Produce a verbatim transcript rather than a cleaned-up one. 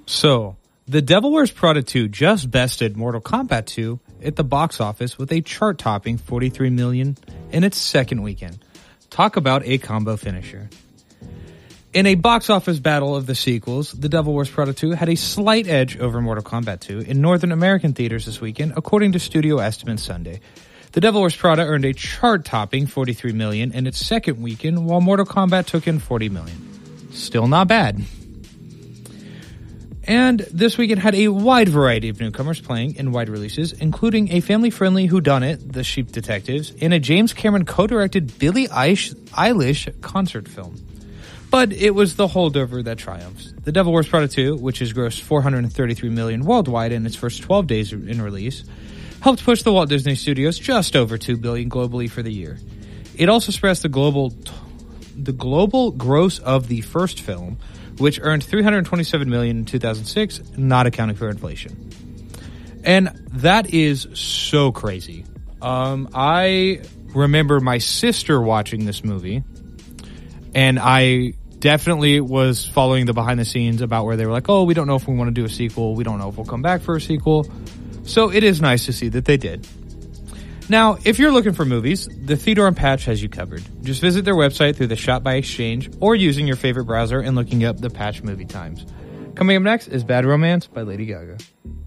So, The Devil Wears Prada two just bested Mortal Kombat two at the box office with a chart-topping forty-three million dollars in its second weekend. Talk about a combo finisher. In a box office battle of the sequels, The Devil Wears Prada two had a slight edge over Mortal Kombat two in Northern American theaters this weekend, according to studio estimates Sunday. The Devil Wears Prada earned a chart-topping forty-three million dollars in its second weekend, while Mortal Kombat took in forty million dollars. Still not bad. And this weekend had a wide variety of newcomers playing in wide releases, including a family-friendly whodunit, The Sheep Detectives, and a James Cameron co-directed Billie Eilish concert film. But it was the holdover that triumphs. The Devil Wears Prada two, which has grossed four hundred thirty-three million dollars worldwide in its first twelve days in release, helped push the Walt Disney Studios just over two billion dollars globally for the year. It also surpassed the global the global gross of the first film, which earned three hundred twenty-seven million dollars in two thousand six, not accounting for inflation. And that is so crazy. Um, I remember my sister watching this movie, and I definitely was following the behind the scenes about where they were like, oh, we don't know if we want to do a sequel. We don't know if we'll come back for a sequel. So it is nice to see that they did. Now, if you're looking for movies, the Theodore and Patch has you covered. Just visit their website through the Shop by Exchange or using your favorite browser and looking up the Patch Movie Times. Coming up next is Bad Romance by Lady Gaga.